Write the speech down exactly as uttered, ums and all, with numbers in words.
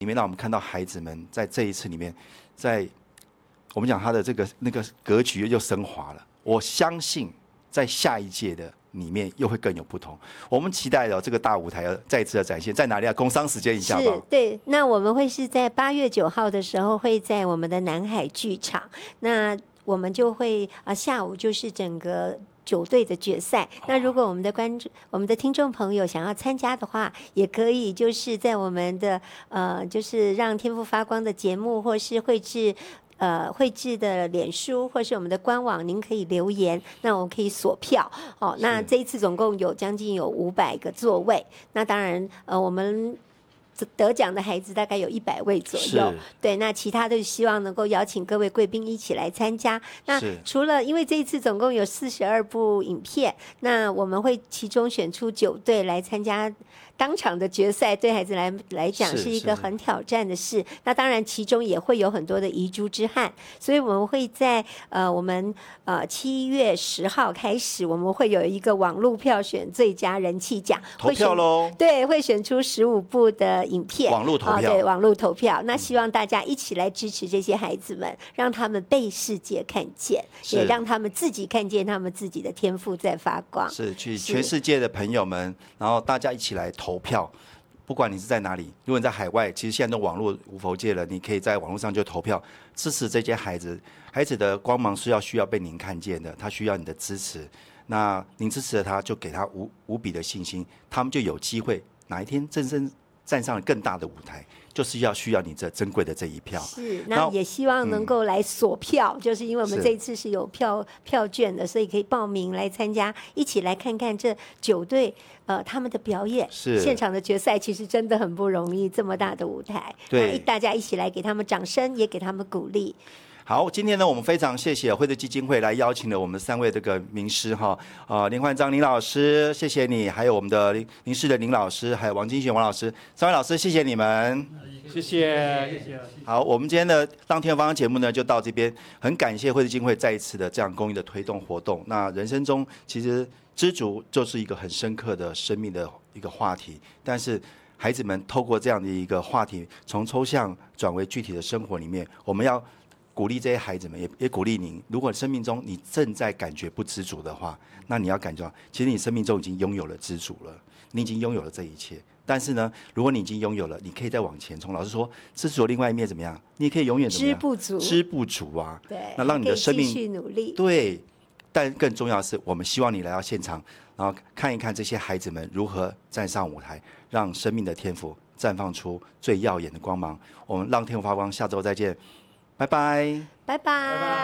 里面让我们看到孩子们在这一次里面，在我们讲他的这个那个格局又升华了。我相信在下一届的里面又会更有不同。我们期待的这个大舞台要再次的展现，在哪里啊？工商时间一下吧。 是，对。那我们会是在八月九号的时候，会在我们的南海剧场。那我们就会啊、呃，下午就是整个九队的决赛。那如果我们的观众、我们的听众朋友想要参加的话，也可以就是在我们的呃，就是让天赋发光的节目，或是绘制。呃，绘制的脸书或是我们的官网，您可以留言，那我们可以锁票。哦，那这一次总共有将近有五百个座位。那当然，呃，我们得奖的孩子大概有一百位左右。对，那其他的希望能够邀请各位贵宾一起来参加。那除了因为这一次总共有四十二部影片，那我们会其中选出九队来参加。当场的决赛对孩子来来讲是一个很挑战的事，那当然其中也会有很多的遗珠之憾，所以我们会在呃我们呃七月十号开始，我们会有一个网络票选最佳人气奖， 投票喽， 对，会选出十五部的影片， 网络投票， 哦、对，网络投票。那希望大家一起来支持这些孩子们，让他们被世界看见，也让他们自己看见他们自己的天赋在发光。 是去全世界的朋友们，然后大家一起来投。投票，不管你是在哪里，如果你在海外，其实现在都网络无佛界了，你可以在网络上就投票，支持这些孩子。孩子的光芒是要需要被您看见的，他需要你的支持。那您支持了他，就给他无无比的信心，他们就有机会哪一天真正站上了更大的舞台。就是要需要你这珍贵的这一票， 是，那也希望能够来锁票，嗯、就是因为我们这一次是有票票券的，所以可以报名来参加，一起来看看这九队呃他们的表演。 是现场的决赛其实真的很不容易，这么大的舞台， 对， 大家一起来给他们掌声，也给他们鼓励。 好，今天呢，我们非常谢谢绘制基金会来邀请了我们三位这个名师哈，呃，林焕章林老师，谢谢你，还有我们的林林氏的林老师，还有王金璇王老师，三位老师，谢谢你们， 谢谢，谢谢。 好，我们今天的当天方方节目呢就到这边，很感谢绘制基金会再一次的这样公益的推动活动。那人生中其实知足就是一个很深刻的生命的一个话题，但是孩子们透过这样的一个话题，从抽象转为具体的生活里面，我们要鼓励这些孩子们，也也鼓励您。如果生命中你正在感觉不知足的话，那你要感觉到，其实你生命中已经拥有了知足了，你已经拥有了这一切。但是呢，如果你已经拥有了，你可以再往前冲。老师说，知足的另外一面怎么样？你可以永远怎么样？ 知不足， 知不足啊。 对， 那让你的生命继续努力。 对，但更重要的是，我们希望你来到现场，然后看一看这些孩子们如何站上舞台，让生命的天赋绽放出最耀眼的光芒。我们让天赋发光，下周再见。拜拜， 拜拜。